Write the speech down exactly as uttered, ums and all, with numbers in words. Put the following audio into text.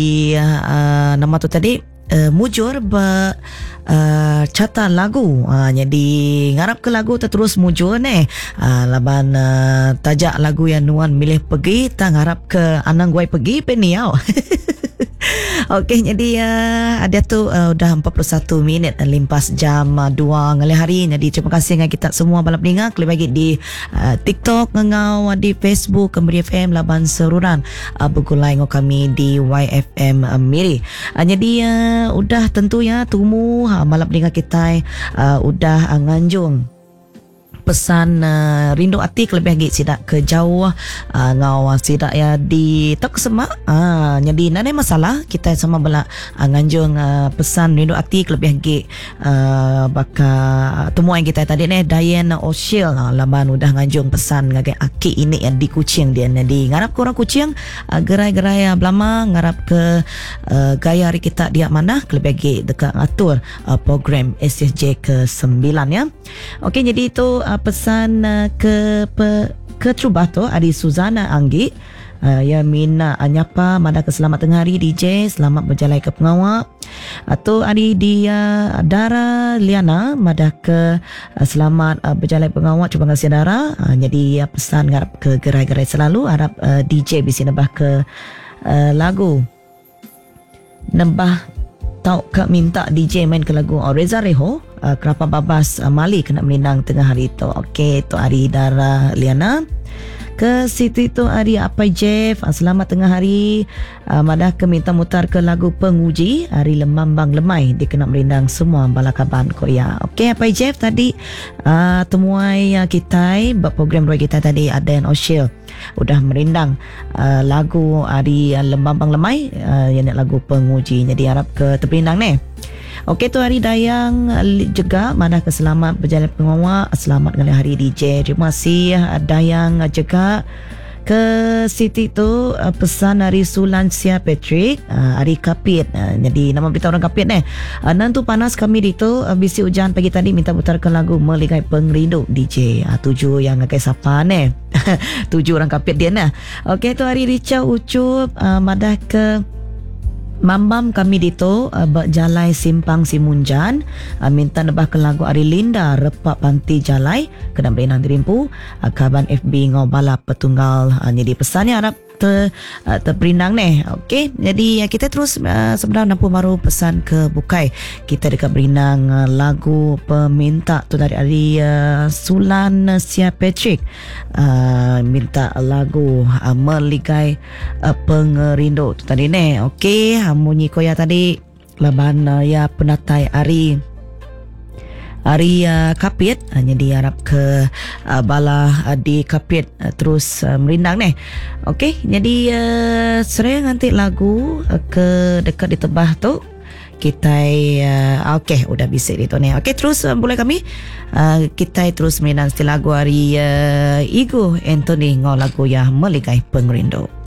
uh, nama tu tadi uh, mujur ber uh, cata lagu. Uh, jadi ngarap ke lagu terus mujur ni. Uh, laban uh, tajak lagu yang nuan milih pergi, tak ngarap ke anang guai pergi peniau. Okey, jadi uh, ada tu uh, dah empat puluh satu minit uh, limpas jam uh, dua ngali hari. Jadi terima kasih dengan kita semua balap dengar klik bagi di uh, TikTok ngau di Facebook Kembri F M laban seruran uh, begulai ngau kami di Y F M uh, Miri. Uh, jadi uh, udah tentu ya tumu uh, balap dengar kita uh, udah uh, nganjung pesan uh, rindu hati kelebih lagi sidak ke jauh uh, ngau sidak ya di tok semak uh, jadi nane masalah kita sama bela uh, nganjung uh, pesan rindu hati kelebih lagi uh, baka temuan kita tadi ni Diane O'Shea uh, laban udah nganjung pesan ngagai aki ini yang di Kuching dia jadi ngarap korang Kuching uh, gerai-gerai uh, belama ngarap ke uh, gaya hari kita dia mana kelebih lagi dekat atur uh, program S S J ke sembilan ya. Okey, jadi itu uh, pesan uh, ke pe, ke Trubah tu Adi Suzana Anggi uh, ya mina anyapa mada ke selamat tengah hari D J selamat berjalan ke pengawak atau Adi dia Dara Liana mada ke uh, selamat uh, berjalan pengawak cuba kasih Dara uh, jadi uh, pesan ngarap ke gerai-gerai selalu harap uh, D J bisa nambah ke uh, lagu nambah tau kak minta D J main ke lagu oh, Reza Reho uh, Kerapa Babas uh, Mali kena menang tengah hari tu. Okey, tu hari Dara Liana. Ke situ itu hari Apai Jeff uh, selamat tengah hari uh, madah ke minta mutar ke lagu Penguji hari Lemambang Lemai dia kena merindang semua balakaban ko ya. Okey, Apai Jeff tadi uh, temuai uh, kita buat program roy kita tadi ada yang O'Shea udah merindang uh, lagu hari uh, Lembambang Lemai uh, yang lagu Penguji jadi harap ke terperindang ni. Okey, tu hari Dayang juga mana keselamat berjalan pengawak selamat dengan hari D J. Terima kasih Dayang juga ke Siti tu uh, pesan hari Sulansia Patrick uh, hari Kapit uh, jadi nama berita orang Kapit ni uh, nantu panas kami di tu uh, bisi hujan pagi tadi minta putarkan lagu Meligai Pengrindu D J uh, tujuh yang ngakai siapa ni tujuh orang Kapit dia ni. Okey, tu hari Richa Ucup uh, madah ke Mambam kami dito uh, berjalai simpang Simunjan uh, minta nebah ke lagu Ari Linda Repak Panti Jalai kena berinang dirimpu uh, kaban F B ngau balap petunggal uh, jadi pesannya harap ter, uh, terperinang ni. Okey, jadi uh, kita terus uh, sebenarnya nampu baru pesan ke Bukai kita dekat berinang uh, lagu peminta tu dari Ari uh, Sulan Sia Patrick uh, minta lagu uh, Meligai uh, Pengerindu tu tadi ni. Okey, munyi koya tadi laban uh, ya penatai Ari Ari uh, Kapit uh, jadi harap ke uh, bala uh, di Kapit uh, terus uh, merindang ni. Okey, jadi uh, sering nanti lagu uh, ke dekat di tebah tu kita uh, okey udah bisik itu ni. Okey, terus uh, boleh kami uh, kita terus merindang lagu Ari uh, Igu Anthony ngau lagu ya Meligai Pengerindu.